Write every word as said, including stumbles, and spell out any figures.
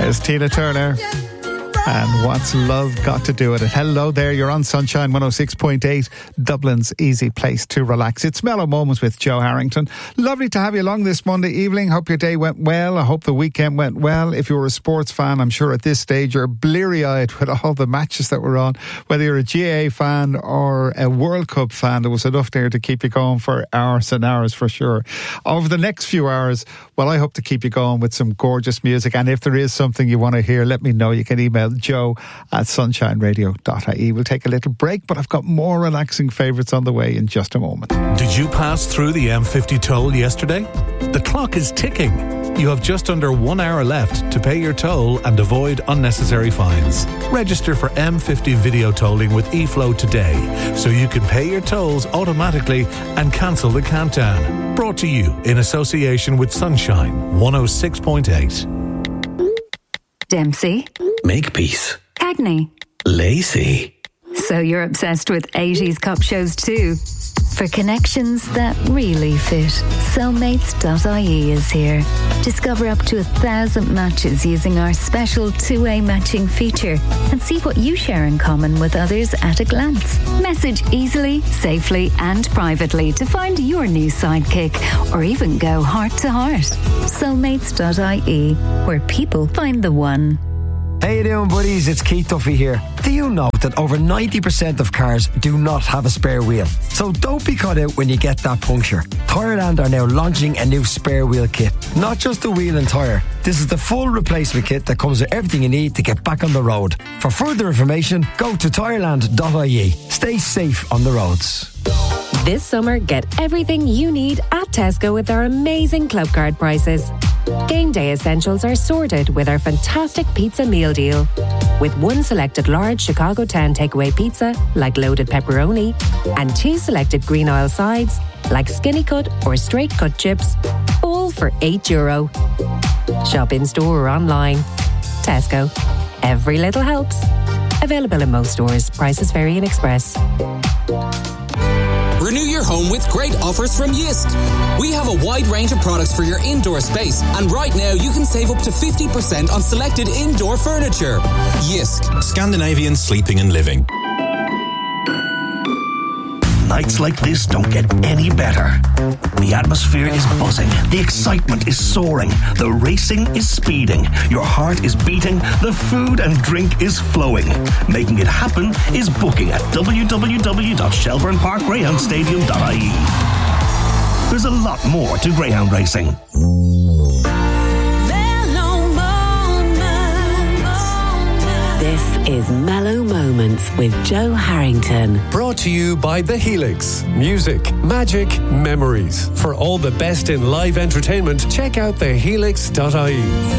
There's Tina Turner. And what's love got to do with it? Hello there, you're on Sunshine one oh six point eight, Dublin's easy place to relax. It's Mellow Moments with Joe Harrington. Lovely to have you along this Monday evening. Hope your day went well. I hope the weekend went well. If you were a sports fan, I'm sure at this stage you're bleary-eyed with all the matches that were on. Whether you're a G A A fan or a World Cup fan, there was enough there to keep you going for hours and hours for sure. Over the next few hours, well, I hope to keep you going with some gorgeous music. And if there is something you want to hear, let me know. You can email Joe at sunshine radio dot I E. We'll take a little break, but I've got more relaxing favourites on the way in just a moment. Did you pass through the M fifty toll yesterday? The clock is ticking. You have just under one hour left to pay your toll and avoid unnecessary fines. Register for M fifty video tolling with eFlow today so you can pay your tolls automatically and cancel the countdown. Brought to you in association with Sunshine one oh six point eight. Dempsey. Makepeace. Cagney. Lacey. So you're obsessed with eighties cop shows too? For connections that really fit, cellmates dot I E is here. Discover up to a thousand matches using our special two-way matching feature and see what you share in common with others at a glance. Message easily, safely and privately to find your new sidekick or even go heart to heart. cellmates dot I E, where people find the one. How you doing, buddies? It's Keith Duffy here. Do you know that over ninety percent of cars do not have a spare wheel? So don't be caught out when you get that puncture. Tyreland are now launching a new spare wheel kit. Not just the wheel and tyre. This is the full replacement kit that comes with everything you need to get back on the road. For further information, go to tyreland dot I E. Stay safe on the roads. This summer, get everything you need at Tesco with our amazing club card prices. Game day essentials are sorted with our fantastic pizza meal deal. With one selected large Chicago ten takeaway pizza, like loaded pepperoni, and two selected green oil sides, like skinny cut or straight cut chips, all for eight euro. Shop in store or online. Tesco. Every little helps. Available in most stores. Prices vary in Express. Renew your home with great offers from Jysk. We have a wide range of products for your indoor space, and right now you can save up to fifty percent on selected indoor furniture. Jysk. Scandinavian sleeping and living. Nights like this don't get any better. The atmosphere is buzzing. The excitement is soaring. The racing is speeding. Your heart is beating. The food and drink is flowing. Making it happen is booking at w w w dot shelbourne park greyhound stadium dot I E. There's a lot more to greyhound racing. This is Mellow Moments with Joe Harrington. Brought to you by The Helix. Music, magic, memories. For all the best in live entertainment, check out the helix dot I E.